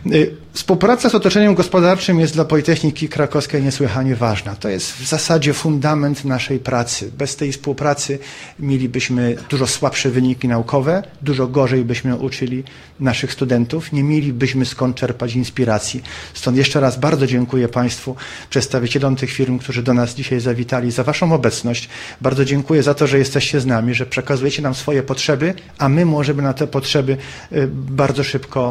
Współpraca z otoczeniem gospodarczym jest dla Politechniki Krakowskiej niesłychanie ważna. To jest w zasadzie fundament naszej pracy. Bez tej współpracy mielibyśmy dużo słabsze wyniki naukowe, dużo gorzej byśmy uczyli naszych studentów, nie mielibyśmy skąd czerpać inspiracji. Stąd jeszcze raz bardzo dziękuję Państwu, przedstawicielom tych firm, którzy do nas dzisiaj zawitali, za Waszą obecność. Bardzo dziękuję za to, że jesteście z nami, że przekazujecie nam swoje potrzeby, a my możemy na te potrzeby bardzo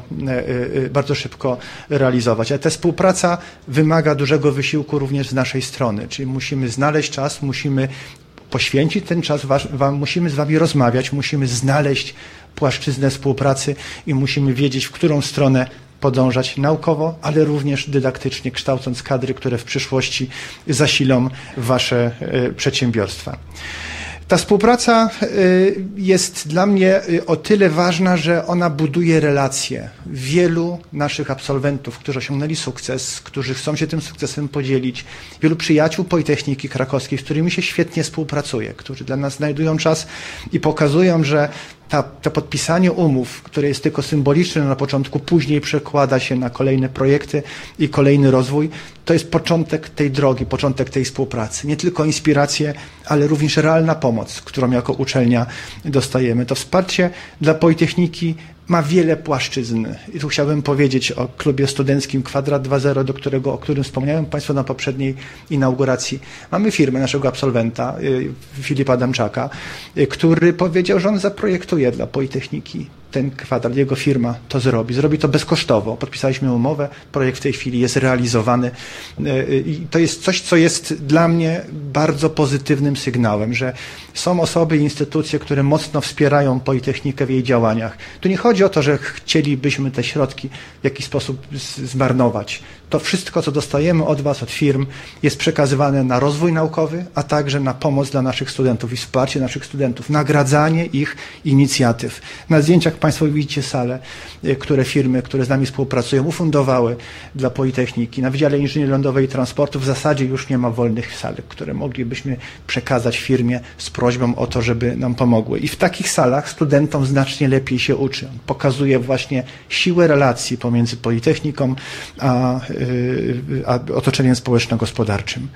szybko realizować. Ale ta współpraca wymaga dużego wysiłku również z naszej strony, czyli musimy znaleźć czas, musimy poświęcić ten czas, musimy z Wami rozmawiać, musimy znaleźć płaszczyznę współpracy i musimy wiedzieć, w którą stronę podążać naukowo, ale również dydaktycznie, kształcąc kadry, które w przyszłości zasilą Wasze przedsiębiorstwa. Ta współpraca jest dla mnie o tyle ważna, że ona buduje relacje. Wielu naszych absolwentów, którzy osiągnęli sukces, którzy chcą się tym sukcesem podzielić, wielu przyjaciół Politechniki Krakowskiej, z którymi się świetnie współpracuje, którzy dla nas znajdują czas i pokazują, że to podpisanie umów, które jest tylko symboliczne na początku, później przekłada się na kolejne projekty i kolejny rozwój. To jest początek tej drogi, początek tej współpracy. Nie tylko inspiracje, ale również realna pomoc, którą jako uczelnia dostajemy. To wsparcie dla Politechniki ma wiele płaszczyzn. I tu chciałbym powiedzieć o klubie studenckim Kwadrat 2.0, o którym wspomniałem Państwu na poprzedniej inauguracji. Mamy firmę naszego absolwenta, Filipa Adamczaka, który powiedział, że on zaprojektuje dla Politechniki ten kwadrat, jego firma to zrobi. Zrobi to bezkosztowo. Podpisaliśmy umowę, projekt w tej chwili jest realizowany i to jest coś, co jest dla mnie bardzo pozytywnym sygnałem, że są osoby i instytucje, które mocno wspierają Politechnikę w jej działaniach. Tu nie chodzi o to, że chcielibyśmy te środki w jakiś sposób zmarnować. To wszystko, co dostajemy od Was, od firm, jest przekazywane na rozwój naukowy, a także na pomoc dla naszych studentów i wsparcie naszych studentów, nagradzanie ich inicjatyw. Na zdjęciach Państwo widzicie salę, które firmy, które z nami współpracują, ufundowały dla Politechniki. Na Wydziale Inżynierii Lądowej i Transportu w zasadzie już nie ma wolnych salek, które moglibyśmy przekazać firmie z prośbą o to, żeby nam pomogły. I w takich salach studentom znacznie lepiej się uczy. Pokazuje właśnie siłę relacji pomiędzy Politechniką a otoczeniem społeczno-gospodarczym.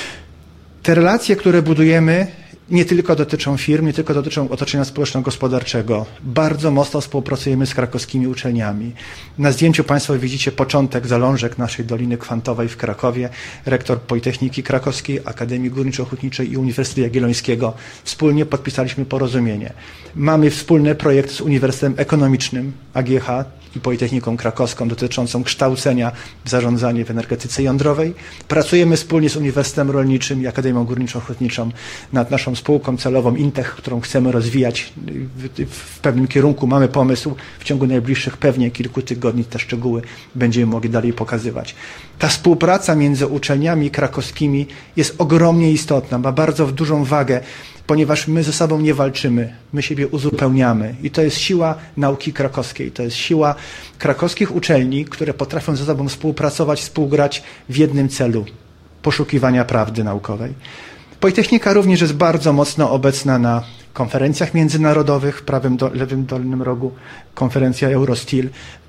Te relacje, które budujemy, nie tylko dotyczą firm, nie tylko dotyczą otoczenia społeczno-gospodarczego. Bardzo mocno współpracujemy z krakowskimi uczelniami. Na zdjęciu Państwo widzicie początek, zalążek naszej Doliny Kwantowej w Krakowie. Rektor Politechniki Krakowskiej, Akademii Górniczo-Hutniczej i Uniwersytetu Jagiellońskiego. Wspólnie podpisaliśmy porozumienie. Mamy wspólny projekt z Uniwersytetem Ekonomicznym AGH i Politechniką Krakowską dotyczącą kształcenia w zarządzaniu w energetyce jądrowej. Pracujemy wspólnie z Uniwersytetem Rolniczym i Akademią Górniczo-Hutniczą nad naszą spółką celową Intech, którą chcemy rozwijać w pewnym kierunku. Mamy pomysł, w ciągu najbliższych pewnie kilku tygodni te szczegóły będziemy mogli dalej pokazywać. Ta współpraca między uczelniami krakowskimi jest ogromnie istotna, ma bardzo dużą wagę, ponieważ my ze sobą nie walczymy, my siebie uzupełniamy i to jest siła nauki krakowskiej, to jest siła krakowskich uczelni, które potrafią ze sobą współpracować, współgrać w jednym celu poszukiwania prawdy naukowej. Politechnika również jest bardzo mocno obecna na konferencjach międzynarodowych w lewym dolnym rogu, konferencja Eurosteel,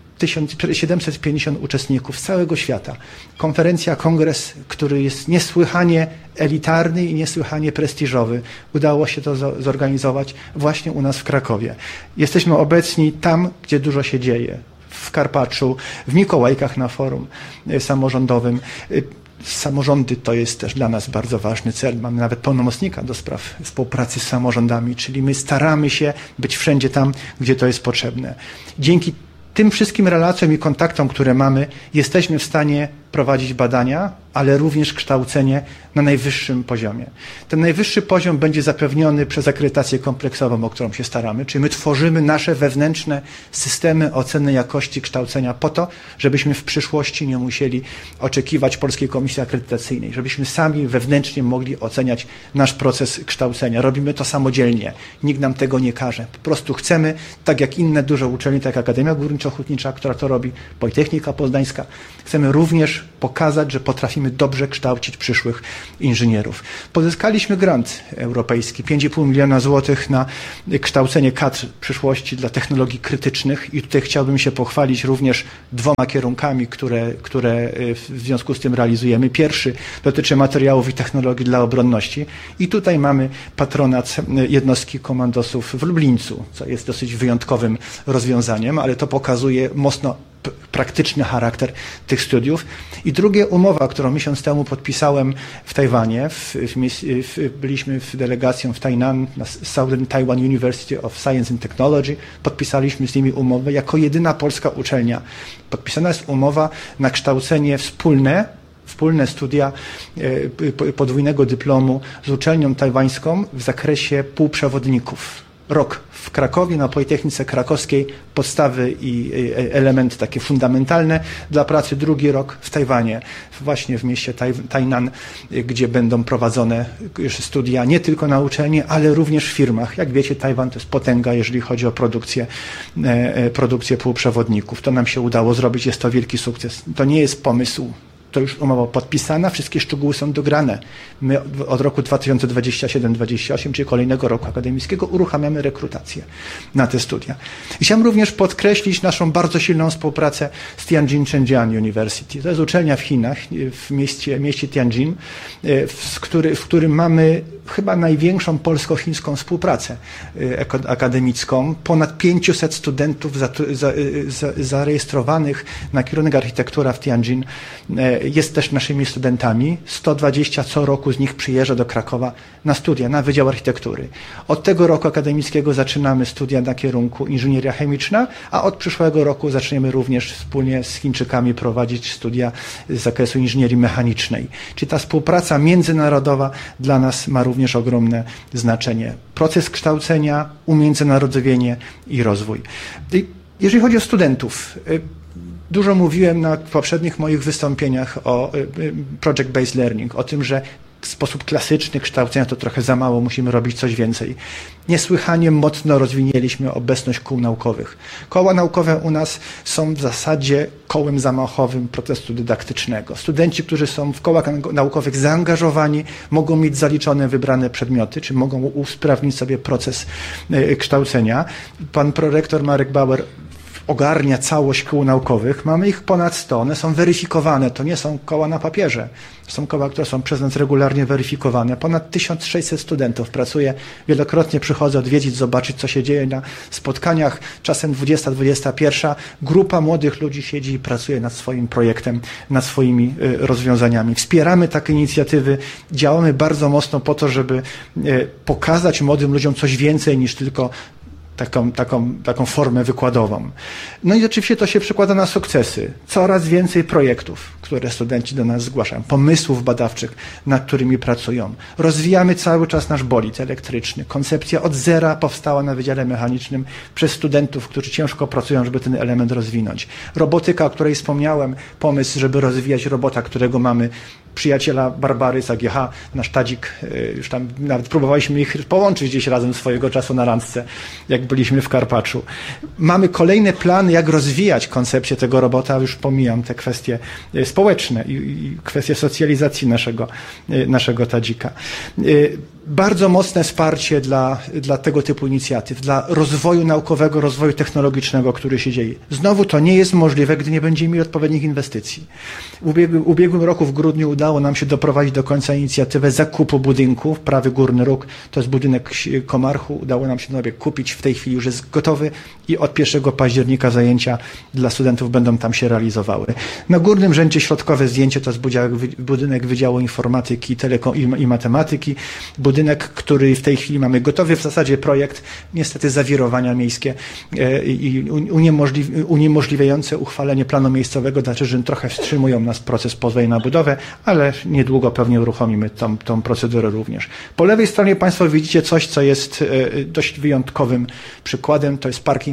750 uczestników z całego świata. Konferencja, kongres, który jest niesłychanie elitarny i niesłychanie prestiżowy. Udało się to zorganizować właśnie u nas w Krakowie. Jesteśmy obecni tam, gdzie dużo się dzieje. W Karpaczu, w Mikołajkach na forum samorządowym. Samorządy to jest też dla nas bardzo ważny cel. Mamy nawet pełnomocnika do spraw współpracy z samorządami, czyli my staramy się być wszędzie tam, gdzie to jest potrzebne. Dzięki tym wszystkim relacjom i kontaktom, które mamy, jesteśmy w stanie prowadzić badania, ale również kształcenie na najwyższym poziomie. Ten najwyższy poziom będzie zapewniony przez akredytację kompleksową, o którą się staramy, czyli my tworzymy nasze wewnętrzne systemy oceny jakości kształcenia po to, żebyśmy w przyszłości nie musieli oczekiwać Polskiej Komisji Akredytacyjnej, żebyśmy sami wewnętrznie mogli oceniać nasz proces kształcenia. Robimy to samodzielnie. Nikt nam tego nie każe. Po prostu chcemy, tak jak inne duże uczelnie, tak jak Akademia Górniczo-Hutnicza, która to robi, Politechnika Poznańska, chcemy również pokazać, że potrafimy będziemy dobrze kształcić przyszłych inżynierów. Pozyskaliśmy grant europejski, 5,5 miliona złotych na kształcenie kadr przyszłości dla technologii krytycznych i tutaj chciałbym się pochwalić również 2 kierunkami, które w związku z tym realizujemy. Pierwszy dotyczy materiałów i technologii dla obronności i tutaj mamy patronat jednostki komandosów w Lublińcu, co jest dosyć wyjątkowym rozwiązaniem, ale to pokazuje mocno praktyczny charakter tych studiów. I drugie, umowa, którą miesiąc temu podpisałem w Tajwanie. Byliśmy delegacją w Tainan na Southern Taiwan University of Science and Technology. Podpisaliśmy z nimi umowę jako jedyna polska uczelnia. Podpisana jest umowa na kształcenie wspólne studia podwójnego dyplomu z uczelnią tajwańską w zakresie półprzewodników. Rok w Krakowie, na Politechnice Krakowskiej, podstawy i elementy takie fundamentalne dla pracy, drugi rok w Tajwanie, właśnie w mieście Tainan, gdzie będą prowadzone studia nie tylko na uczelni, ale również w firmach. Jak wiecie, Tajwan to jest potęga, jeżeli chodzi o produkcję półprzewodników. To nam się udało zrobić, jest to wielki sukces. To nie jest pomysł. To już umowa podpisana, wszystkie szczegóły są dograne. My od roku 2027-2028, czyli kolejnego roku akademickiego, uruchamiamy rekrutację na te studia. I chciałem również podkreślić naszą bardzo silną współpracę z Tianjin Zhenjiang University. To jest uczelnia w Chinach, w mieście Tianjin, w którym mamy chyba największą polsko-chińską współpracę akademicką. Ponad 500 studentów zarejestrowanych na kierunek architektura w Tianjin jest też naszymi studentami. 120 co roku z nich przyjeżdża do Krakowa na studia, na Wydział Architektury. Od tego roku akademickiego zaczynamy studia na kierunku inżynieria chemiczna, a od przyszłego roku zaczniemy również wspólnie z Chińczykami prowadzić studia z zakresu inżynierii mechanicznej. Czyli ta współpraca międzynarodowa dla nas ma również ogromne znaczenie. Proces kształcenia, umiędzynarodowienie i rozwój. Jeżeli chodzi o studentów, dużo mówiłem na poprzednich moich wystąpieniach o project-based learning, o tym, że w sposób klasyczny kształcenia to trochę za mało, musimy robić coś więcej. Niesłychanie mocno rozwinęliśmy obecność kół naukowych. Koła naukowe u nas są w zasadzie kołem zamachowym procesu dydaktycznego. Studenci, którzy są w kołach naukowych zaangażowani, mogą mieć zaliczone wybrane przedmioty, czy mogą usprawnić sobie proces kształcenia. Pan prorektor Marek Bauer ogarnia całość kół naukowych. Mamy ich ponad 100. One są weryfikowane. To nie są koła na papierze. To są koła, które są przez nas regularnie weryfikowane. Ponad 1600 studentów pracuje. Wielokrotnie przychodzę odwiedzić, zobaczyć, co się dzieje na spotkaniach. Czasem 20-21. Grupa młodych ludzi siedzi i pracuje nad swoim projektem, nad swoimi rozwiązaniami. Wspieramy takie inicjatywy. Działamy bardzo mocno po to, żeby pokazać młodym ludziom coś więcej niż tylko taką formę wykładową. No i oczywiście to się przekłada na sukcesy. Coraz więcej projektów, które studenci do nas zgłaszają, pomysłów badawczych, nad którymi pracują. Rozwijamy cały czas nasz bolid elektryczny. Koncepcja od zera powstała na Wydziale Mechanicznym przez studentów, którzy ciężko pracują, żeby ten element rozwinąć. Robotyka, o której wspomniałem, pomysł, żeby rozwijać robota, którego mamy, przyjaciela Barbary z AGH, nasz Tadzik, już tam nawet próbowaliśmy ich połączyć gdzieś razem swojego czasu na randce, jak byliśmy w Karpaczu. Mamy kolejne plany, jak rozwijać koncepcję tego robota, już pomijam te kwestie społeczne i kwestie socjalizacji naszego Tadzika. Bardzo mocne wsparcie dla tego typu inicjatyw, dla rozwoju naukowego, rozwoju technologicznego, który się dzieje. Znowu to nie jest możliwe, gdy nie będziemy mieli odpowiednich inwestycji. W ubiegłym roku w grudniu udało nam się doprowadzić do końca inicjatywę zakupu budynku, Prawy Górny Róg, to jest budynek Komarchu, udało nam się kupić, w tej chwili już jest gotowy i od 1 października zajęcia dla studentów będą tam się realizowały. Na górnym rzędzie środkowe zdjęcie to jest budynek Wydziału Informatyki i Matematyki, budynek, który w tej chwili mamy gotowy w zasadzie projekt, niestety zawirowania miejskie i uniemożliwiające uchwalenie planu miejscowego, znaczy, że trochę wstrzymują nas proces pozwolenia na budowę, ale niedługo pewnie uruchomimy tą procedurę również. Po lewej stronie Państwo widzicie coś, co jest dość wyjątkowym przykładem, to jest parking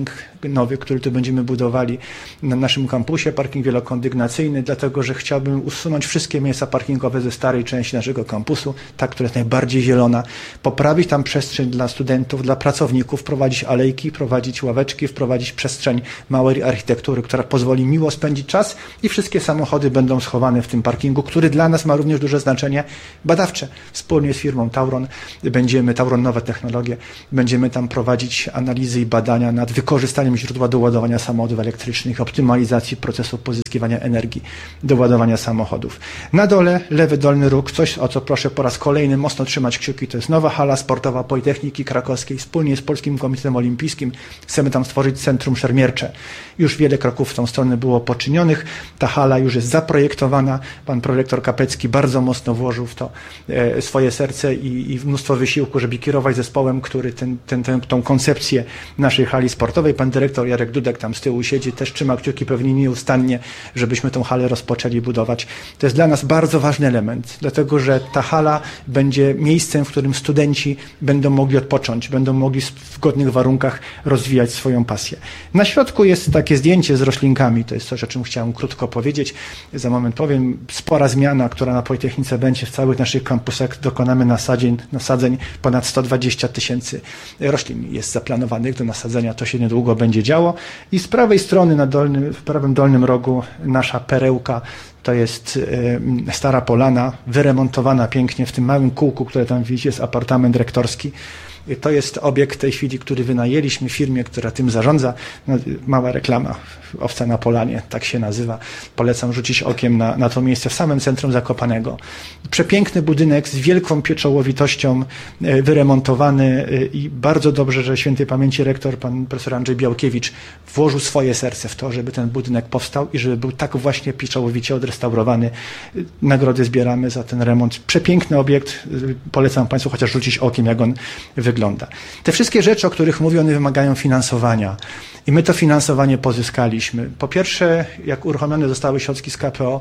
nowy, który tu będziemy budowali na naszym kampusie, parking wielokondygnacyjny, dlatego że chciałbym usunąć wszystkie miejsca parkingowe ze starej części naszego kampusu, ta, która jest najbardziej zielona, poprawić tam przestrzeń dla studentów, dla pracowników, wprowadzić alejki, wprowadzić ławeczki, wprowadzić przestrzeń małej architektury, która pozwoli miło spędzić czas i wszystkie samochody będą schowane w tym parkingu, który dla nas ma również duże znaczenie badawcze. Wspólnie z firmą Tauron Tauron Nowe Technologie, będziemy tam prowadzić analizy i badania nad wykorzystaniem źródła do ładowania samochodów elektrycznych, optymalizacji procesu pozyskiwania energii do ładowania samochodów. Na dole lewy dolny róg, coś o co proszę po raz kolejny mocno trzymać kciuki, to jest nowa hala sportowa Politechniki Krakowskiej. Wspólnie z Polskim Komitetem Olimpijskim chcemy tam stworzyć centrum szermiercze. Już wiele kroków w tą stronę było poczynionych. Ta hala już jest zaprojektowana. Pan prorektor Kapecki bardzo mocno włożył w to swoje serce i mnóstwo wysiłku, żeby kierować zespołem, który tą koncepcję naszej hali sportowej. Pan dyrektor Jarek Dudek tam z tyłu siedzi, też trzyma kciuki pewnie nieustannie, żebyśmy tą halę rozpoczęli budować. To jest dla nas bardzo ważny element, dlatego że ta hala będzie miejscem, w którym studenci będą mogli odpocząć, będą mogli w godnych warunkach rozwijać swoją pasję. Na środku jest takie zdjęcie z roślinkami, to jest coś, o czym chciałem krótko powiedzieć. Za moment powiem, spora zmiana, która na Politechnice będzie w całych naszych kampusach, dokonamy nasadzeń ponad 120 000 roślin jest zaplanowanych do nasadzenia, to się niedługo będzie działo. I z prawej strony w prawym dolnym rogu nasza perełka, to jest Stara Polana, wyremontowana pięknie w tym małym kółku, które tam widzicie, jest apartament rektorski. To jest obiekt w tej chwili, który wynajęliśmy firmie, która tym zarządza. No, mała reklama, Owca na Polanie, tak się nazywa. Polecam rzucić okiem na to miejsce w samym centrum Zakopanego. Przepiękny budynek z wielką pieczołowitością, wyremontowany i bardzo dobrze, że świętej pamięci rektor, pan profesor Andrzej Białkiewicz, włożył swoje serce w to, żeby ten budynek powstał i żeby był tak właśnie pieczołowicie odrestaurowany. Nagrody zbieramy za ten remont. Przepiękny obiekt, polecam Państwu chociaż rzucić okiem, jak on wygląda. Te wszystkie rzeczy, o których mówię, one wymagają finansowania i my to finansowanie pozyskaliśmy. Po pierwsze, jak uruchomione zostały środki z KPO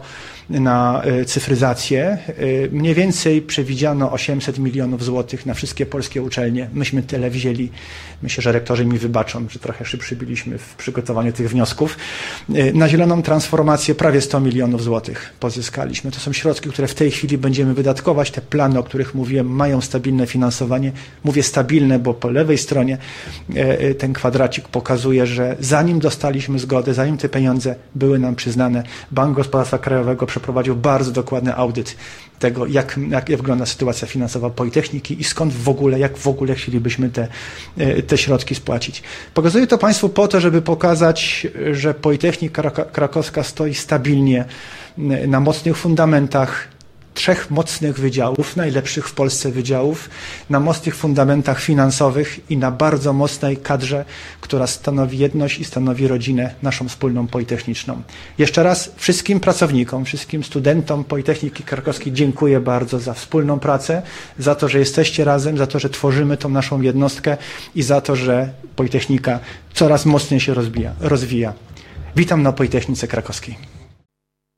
na cyfryzację, mniej więcej przewidziano 800 milionów złotych na wszystkie polskie uczelnie. Myśmy tyle wzięli. Myślę, że rektorzy mi wybaczą, że trochę szybszy byliśmy w przygotowaniu tych wniosków. Na zieloną transformację prawie 100 milionów złotych pozyskaliśmy. To są środki, które w tej chwili będziemy wydatkować. Te plany, o których mówiłem, mają stabilne finansowanie. Mówię stabilne, bo po lewej stronie ten kwadracik pokazuje, że zanim dostaliśmy zgodę, zanim te pieniądze były nam przyznane, Bank Gospodarstwa Krajowego przeprowadził bardzo dokładny audyt tego, jak wygląda sytuacja finansowa Politechniki i skąd jak w ogóle chcielibyśmy te środki spłacić. Pokazuję to Państwu po to, żeby pokazać, że Politechnika Krakowska stoi stabilnie na mocnych fundamentach, 3 mocnych wydziałów, najlepszych w Polsce wydziałów, na mocnych fundamentach finansowych i na bardzo mocnej kadrze, która stanowi jedność i stanowi rodzinę naszą wspólną politechniczną. Jeszcze raz wszystkim pracownikom, wszystkim studentom Politechniki Krakowskiej dziękuję bardzo za wspólną pracę, za to, że jesteście razem, za to, że tworzymy tą naszą jednostkę i za to, że Politechnika coraz mocniej się rozwija. Witam na Politechnice Krakowskiej.